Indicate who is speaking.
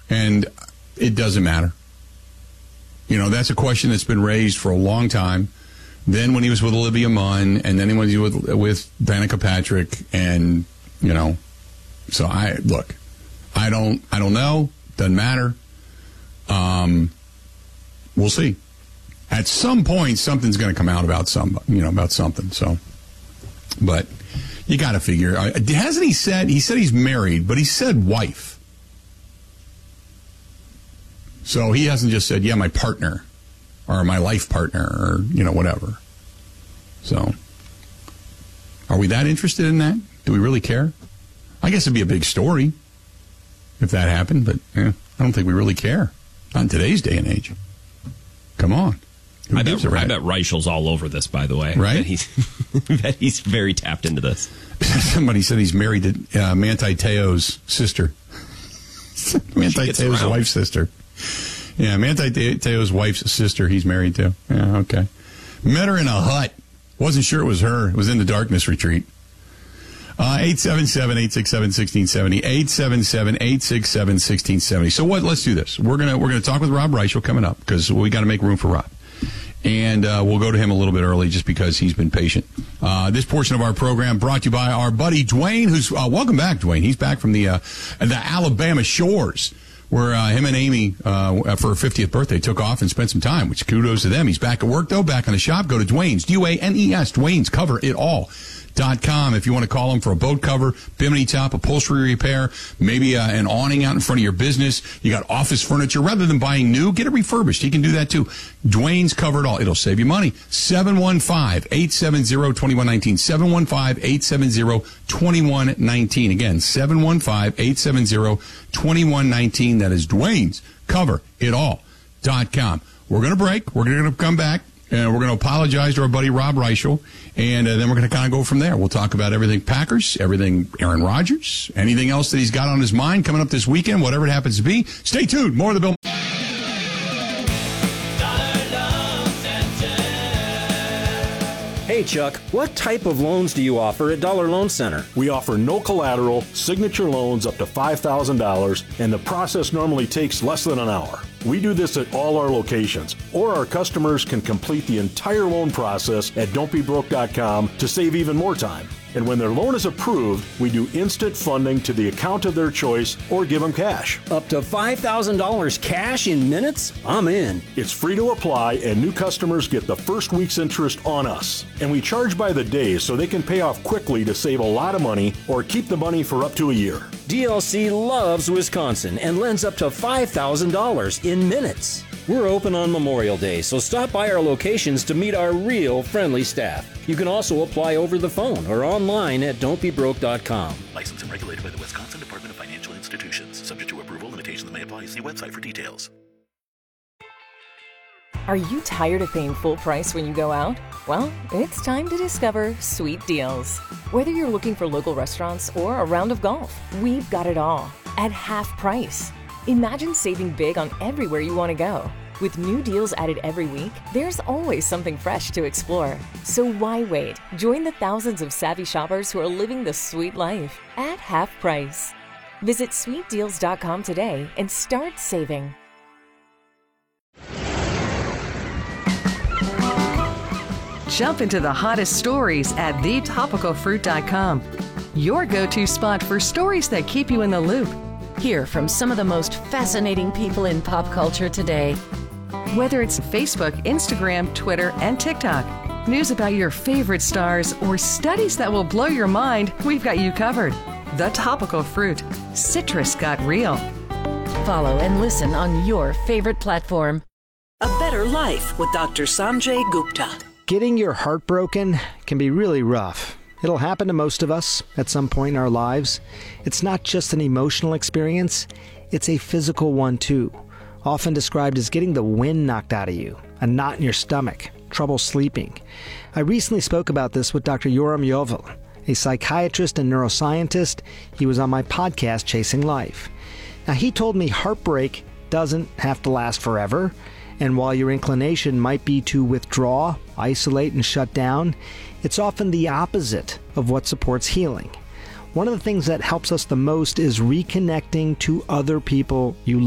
Speaker 1: And it doesn't matter. That's a question that's been raised for a long time. Then when he was with Olivia Munn, and then he was with Danica Patrick, and, so I don't know. Doesn't matter. We'll see. At some point, something's going to come out about something. So, but you got to figure. Hasn't he said? He said he's married, but he said wife. So he hasn't just said, yeah, my partner, or my life partner, or whatever. So, are we that interested in that? Do we really care? I guess it'd be a big story if that happened, but I don't think we really care. Not in today's day and age. Come on.
Speaker 2: I bet Reichel's all over this, by the way.
Speaker 1: Right?
Speaker 2: That he's very tapped into this.
Speaker 1: Somebody said he's married to Manti Te'o's sister. Manti Te'o's wife's sister. Yeah, Manti Te'o's wife's sister he's married to. Yeah, okay. Met her in a hut. Wasn't sure it was her. It was in the darkness retreat. 877-867-1670. 877-867-1670. So let's do this. We're gonna talk with Rob Reichel coming up, because we got to make room for Rob. And we'll go to him a little bit early just because he's been patient. This portion of our program brought to you by our buddy Dwayne, who's welcome back, Dwayne. He's back from the Alabama shores, where him and Amy, for her 50th birthday, took off and spent some time, which kudos to them. He's back at work, though, back in the shop. Go to Dwayne's, Duanes, Dwayne's, cover it all. .com if you want to call him for a boat cover, bimini top, upholstery repair, maybe an awning out in front of your business. You got office furniture. Rather than buying new, get it refurbished. He can do that too. Dwayne's Cover It All. It'll save you money. 715-870-2119. 715-870-2119. Again, 715-870-2119. That is Dwayne's Cover It All.com. We're going to break. We're going to come back. And we're going to apologize to our buddy Rob Reichel, and then we're going to kind of go from there. We'll talk about everything Packers, everything Aaron Rodgers, anything else that he's got on his mind coming up this weekend, whatever it happens to be. Stay tuned. More of the Bill.
Speaker 3: Hey, Chuck, what type of loans do you offer at Dollar Loan Center?
Speaker 4: We offer no collateral, signature loans up to $5,000, and the process normally takes less than an hour. We do this at all our locations, or our customers can complete the entire loan process at don'tbebroke.com to save even more time. And when their loan is approved, we do instant funding to the account of their choice or give them cash.
Speaker 3: Up to $5,000 cash in minutes? I'm in.
Speaker 4: It's free to apply, and new customers get the first week's interest on us. And we charge by the day so they can pay off quickly to save a lot of money or keep the money for up to a year.
Speaker 3: DLC loves Wisconsin and lends up to $5,000 in minutes. We're open on Memorial Day, so stop by our locations to meet our real friendly staff. You can also apply over the phone or online at don'tbebroke.com.
Speaker 5: Licensed and regulated by the Wisconsin Department of Financial Institutions. Subject to approval, limitations may apply. See website for details.
Speaker 6: Are you tired of paying full price when you go out? Well, it's time to discover Sweet Deals. Whether you're looking for local restaurants or a round of golf, we've got it all at half price. Imagine saving big on everywhere you want to go. With new deals added every week, there's always something fresh to explore. So why wait? Join the thousands of savvy shoppers who are living the sweet life at half price. Visit sweetdeals.com today and start saving.
Speaker 7: Jump into the hottest stories at thetopicalfruit.com. Your go-to spot for stories that keep you in the loop.
Speaker 8: Hear from some of the most fascinating people in pop culture today.
Speaker 7: Whether it's Facebook, Instagram, Twitter, and TikTok, news about your favorite stars, or studies that will blow your mind, we've got you covered. The Topical Fruit. Citrus got real.
Speaker 8: Follow and listen on your favorite platform.
Speaker 9: A Better Life with Dr. Sanjay Gupta.
Speaker 10: Getting your heart broken can be really rough. It'll happen to most of us at some point in our lives. It's not just an emotional experience, it's a physical one too. Often described as getting the wind knocked out of you, a knot in your stomach, trouble sleeping. I recently spoke about this with Dr. Yoram Yovel, a psychiatrist and neuroscientist. He was on my podcast, Chasing Life. Now, he told me heartbreak doesn't have to last forever, and while your inclination might be to withdraw, isolate, and shut down, it's often the opposite of what supports healing. One of the things that helps us the most is reconnecting to other people you love.